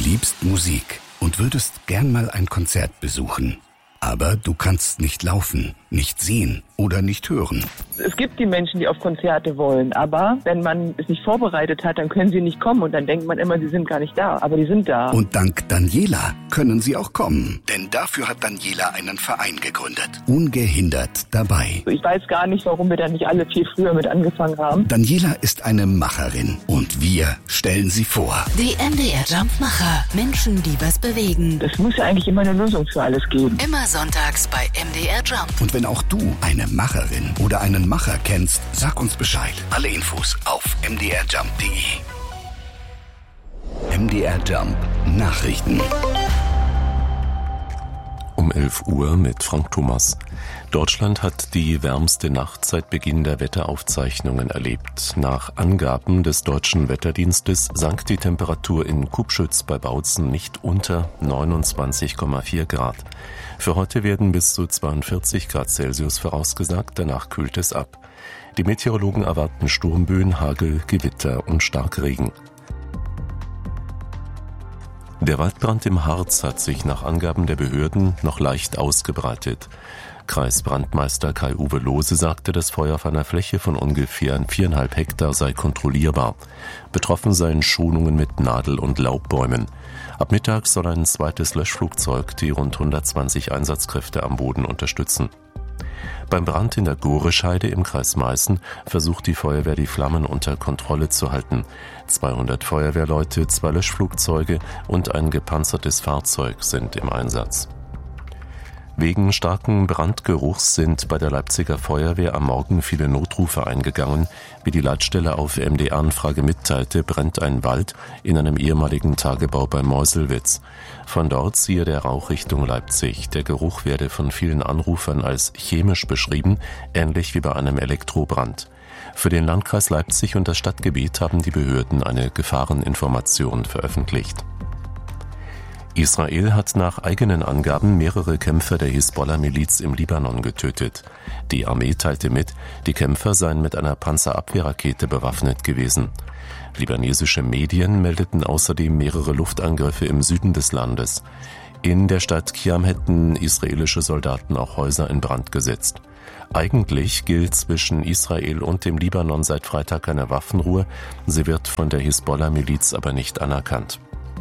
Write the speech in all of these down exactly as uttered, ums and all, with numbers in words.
liebst Musik und würdest gern mal ein Konzert besuchen. Aber du kannst nicht laufen, nicht sehen oder nicht hören. Es gibt die Menschen, die auf Konzerte wollen, aber wenn man es nicht vorbereitet hat, dann können sie nicht kommen und dann denkt man immer, sie sind gar nicht da, aber die sind da. Und dank Daniela können sie auch kommen, denn dafür hat Daniela einen Verein gegründet. Ungehindert dabei. Ich weiß gar nicht, warum wir da nicht alle viel früher mit angefangen haben. Daniela ist eine Macherin und wir stellen sie vor. Die M D R Jump-Macher. Menschen, die was bewegen. Es muss ja eigentlich immer eine Lösung für alles geben. Immer sonntags bei M D R Jump. Und wenn auch du eine Macherin oder einen Macher kennst, sag uns Bescheid. Alle Infos auf m d r jump punkt d e. M D R Jump Nachrichten. Um elf Uhr mit Frank Thomas. Deutschland hat die wärmste Nacht seit Beginn der Wetteraufzeichnungen erlebt. Nach Angaben des Deutschen Wetterdienstes sank die Temperatur in Kubschütz bei Bautzen nicht unter neunundzwanzig Komma vier Grad. Für heute werden bis zu zweiundvierzig Grad Celsius vorausgesagt, danach kühlt es ab. Die Meteorologen erwarten Sturmböen, Hagel, Gewitter und Starkregen. Der Waldbrand im Harz hat sich nach Angaben der Behörden noch leicht ausgebreitet. Kreisbrandmeister Kai-Uwe Lohse sagte, das Feuer auf einer Fläche von ungefähr viereinhalb Hektar sei kontrollierbar. Betroffen seien Schonungen mit Nadel- und Laubbäumen. Ab Mittag soll ein zweites Löschflugzeug die rund hundertzwanzig Einsatzkräfte am Boden unterstützen. Beim Brand in der Gorescheide im Kreis Meißen versucht die Feuerwehr, die Flammen unter Kontrolle zu halten. zweihundert Feuerwehrleute, zwei Löschflugzeuge und ein gepanzertes Fahrzeug sind im Einsatz. Wegen starken Brandgeruchs sind bei der Leipziger Feuerwehr am Morgen viele Notrufe eingegangen. Wie die Leitstelle auf M D R-Anfrage mitteilte, brennt ein Wald in einem ehemaligen Tagebau bei Meuselwitz. Von dort ziehe der Rauch Richtung Leipzig. Der Geruch werde von vielen Anrufern als chemisch beschrieben, ähnlich wie bei einem Elektrobrand. Für den Landkreis Leipzig und das Stadtgebiet haben die Behörden eine Gefahreninformation veröffentlicht. Israel hat nach eigenen Angaben mehrere Kämpfer der Hisbollah-Miliz im Libanon getötet. Die Armee teilte mit, die Kämpfer seien mit einer Panzerabwehrrakete bewaffnet gewesen. Libanesische Medien meldeten außerdem mehrere Luftangriffe im Süden des Landes. In der Stadt Kiam hätten israelische Soldaten auch Häuser in Brand gesetzt. Eigentlich gilt zwischen Israel und dem Libanon seit Freitag eine Waffenruhe. Sie wird von der Hisbollah-Miliz aber nicht anerkannt.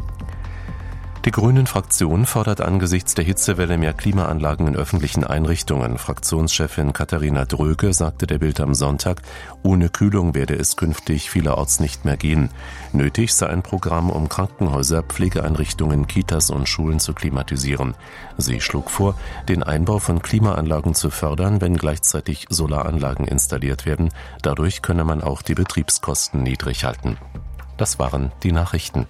Die Grünen-Fraktion fordert angesichts der Hitzewelle mehr Klimaanlagen in öffentlichen Einrichtungen. Fraktionschefin Katharina Dröge sagte der Bild am Sonntag, ohne Kühlung werde es künftig vielerorts nicht mehr gehen. Nötig sei ein Programm, um Krankenhäuser, Pflegeeinrichtungen, Kitas und Schulen zu klimatisieren. Sie schlug vor, den Einbau von Klimaanlagen zu fördern, wenn gleichzeitig Solaranlagen installiert werden. Dadurch könne man auch die Betriebskosten niedrig halten. Das waren die Nachrichten.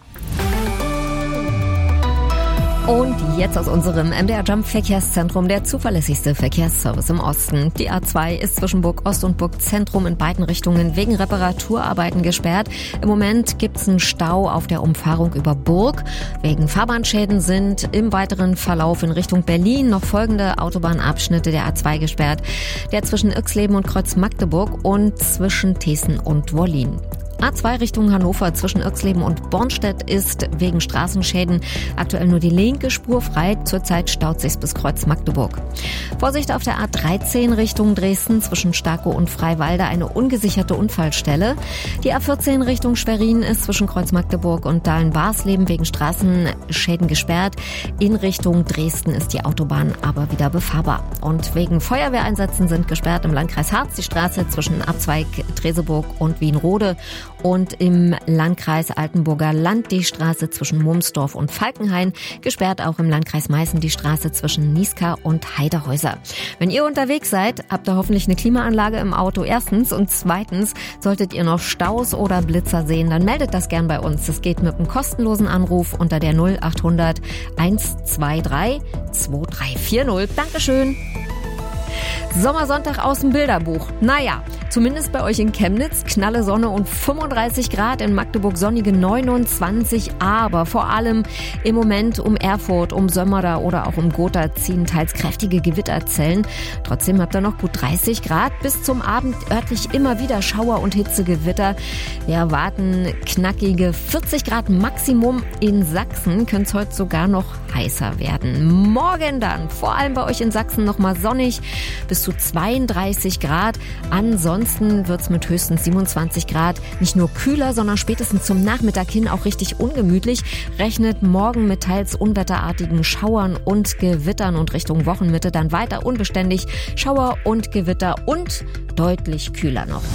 Und jetzt aus unserem M D R Jump Verkehrszentrum der zuverlässigste Verkehrsservice im Osten. Die A zwei ist zwischen Burg Ost und Burg Zentrum in beiden Richtungen wegen Reparaturarbeiten gesperrt. Im Moment gibt's einen Stau auf der Umfahrung über Burg. Wegen Fahrbahnschäden sind im weiteren Verlauf in Richtung Berlin noch folgende Autobahnabschnitte der A zwei gesperrt. Der zwischen Irxleben und Kreuz Magdeburg und zwischen Thesen und Wollin. A zwei Richtung Hannover zwischen Irxleben und Bornstedt ist wegen Straßenschäden aktuell nur die linke Spur frei. Zurzeit staut sich's bis Kreuz Magdeburg. Vorsicht auf der A dreizehn Richtung Dresden zwischen Starkow und Freiwalde eine ungesicherte Unfallstelle. Die A vierzehn Richtung Schwerin ist zwischen Kreuz Magdeburg und Dahlen-Barsleben wegen Straßenschäden gesperrt. In Richtung Dresden ist die Autobahn aber wieder befahrbar. Und wegen Feuerwehreinsätzen sind gesperrt im Landkreis Harz die Straße zwischen Abzweig Treseburg und Wienrode. Und im Landkreis Altenburger Land die Straße zwischen Mumsdorf und Falkenhain, gesperrt auch im Landkreis Meißen die Straße zwischen Niska und Heidehäuser. Wenn ihr unterwegs seid, habt ihr hoffentlich eine Klimaanlage im Auto erstens und zweitens, solltet ihr noch Staus oder Blitzer sehen, dann meldet das gern bei uns. Das geht mit einem kostenlosen Anruf unter der null achthundert eins zwei drei zwei drei vier null. Dankeschön. Sommersonntag aus dem Bilderbuch. Naja, zumindest bei euch in Chemnitz, knalle Sonne und fünfunddreißig Grad, in Magdeburg sonnige neunundzwanzig, aber vor allem im Moment um Erfurt, um Sömmerda oder auch um Gotha ziehen teils kräftige Gewitterzellen. Trotzdem habt ihr noch gut dreißig Grad, bis zum Abend örtlich immer wieder Schauer und Hitzegewitter. Wir erwarten knackige vierzig Grad Maximum. In Sachsen könnte es heute sogar noch heißer werden. Morgen dann, vor allem bei euch in Sachsen, nochmal sonnig, bis zu zweiunddreißig Grad. Ansonsten wird es mit höchstens siebenundzwanzig Grad nicht nur kühler, sondern spätestens zum Nachmittag hin auch richtig ungemütlich. Rechnet morgen mit teils unwetterartigen Schauern und Gewittern und Richtung Wochenmitte dann weiter unbeständig Schauer und Gewitter und deutlich kühler noch.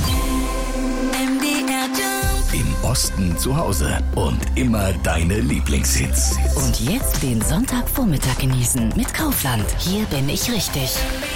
Im Osten zu Hause und immer deine Lieblingshits. Und jetzt den Sonntagvormittag genießen mit Kaufland. Hier bin ich richtig.